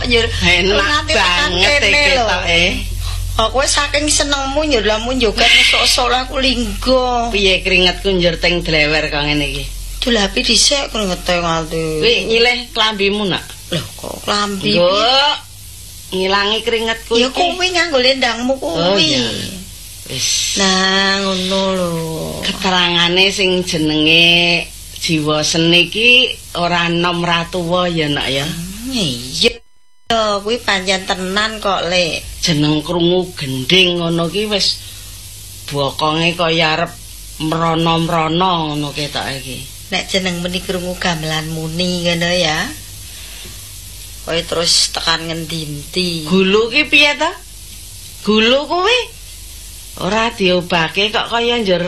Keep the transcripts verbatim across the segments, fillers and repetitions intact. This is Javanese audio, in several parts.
kok njur. Enak banget ketoke. Aku saking senengmu njur lamun joget mesok-esok aku linggo. Piye keringetku njur teng dlewer kok ngene iki? Dulapi dhisik kringete nganti. Kuwi nyilih klambimu nak. Loh kok klambi? Nggo ngilangi keringetku iki. Ya kuwi nganggo lendangmu kuwi. Oh iya. Wis. Nah, ngono lho. Keterangane sing jenenge jiwa seni iki ora enom ratuwa ya nak ya. Iya. Yo kuwi pancen tenan kok, Lek. Jeneng krungu gending ngono ki wis bokonge kaya arep mrono-mrono ngono ketoke iki. Nek jeneng meni krungu gamelan muni ngono ya. Kaya terus tekan ngendi-endi. Gulu ki piye ta? Gulu kuwi ora diobake kok kaya njur.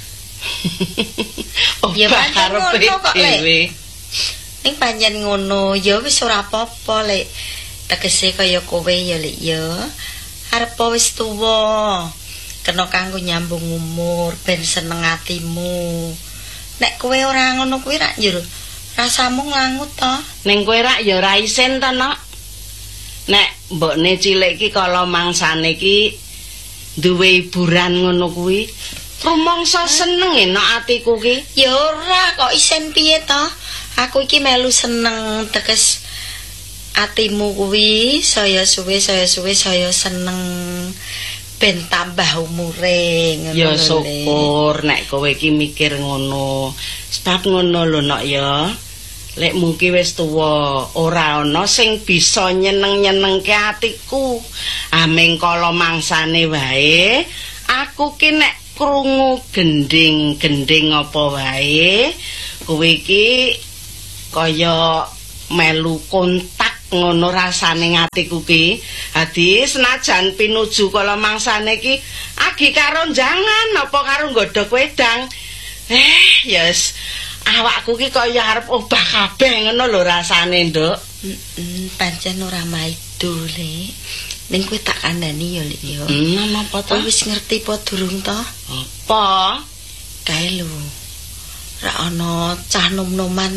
Oh, ya pancen ngono kok, Lek. Dewe. Ning pancen ngono, ya wis ora apa-apa, Lek. Tegese kaya kowe ya, Lek ya. Arep wis tuwa. Kena kanggo nyambung umur ben seneng atimu. Nek kowe ora ngono kuwi rak njur rasamu nglangut to. Ning kowe rak ya ora isin to, Nok. Nek mbokne cilik iki kala mangsane iki duwe hiburan ngono kuwi, rumangsa seneng enak atiku ki. Ya ora kok isen piye to? Aku iki melu seneng tekes atimu kuwi saya suwe saya suwe saya seneng ben tambah umure ngono. Ya syukur nek kowe iki mikir ngono. Sebab ngono lho Nok ya. Lek mungkin wis tuwa ora ana sing bisa nyeneng-nyenengke atiku. Aming kala mangsane wae aku ki nek krungu gending-gending apa wae kowe iki kaya melu kontak ngono rasane ngatiku ki. Dadi senajan pinuju kala mangsane ki agi karo jangan apa karo nggodhog wedang. Eh, yes. Awakku ki kaya arep obah kabeh ngono lho rasane, Nduk. Heeh, pancen ora maido, Lek. Ning kowe tak kandhani ya, Lek ya. Hmm, apa to? Wis ngerti apa durung to? Apa? Kae lho. Ra ana cah nom-noman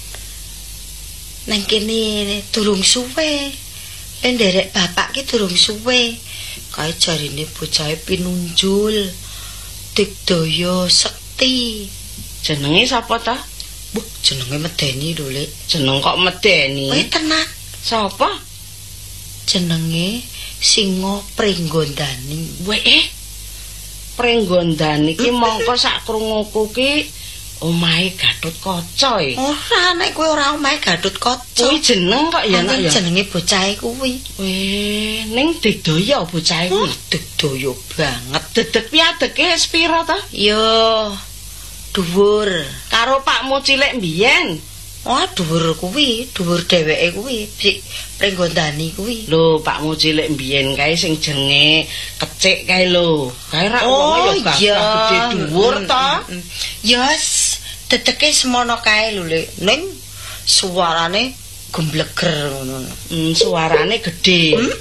nang kene durung suwe. Nderek bapak ki durung suwe. Kae jarine bocahe pinunjul. Digdaya sekti. Jenenge sapa ta? Buh, jenenge medeni lho, Lek. Jeneng kok medeni? Kowe tenan. Sapa? Jenenge Singa Pringgondani. Weh. Pringgondani ki mongko sak krunguku ki omahe Gatotkaca e. Ora, nek kowe ora omahe Gatotkaca. Kuwi jeneng kok ya nak ya. Jenenge bocahe kuwi. Weh, ning digdaya bocahe kuwi. Digdaya banget. Dedeg piadeke sepira ta? Yo dhuwur karo pakmu cilik mbiyen. Wah, dhuwur kuwi, dhuwur dheweke kuwi, Pringgondani kuwi. Lho, pakmu cilik mbiyen kae sing jenenge Kecik kae lho. Kae rak wong ya gede dhuwur ta. Yes, dedeke semono kae lho, Lek. Ning suarane gembleger ngono. Hmm, suarane gedhe.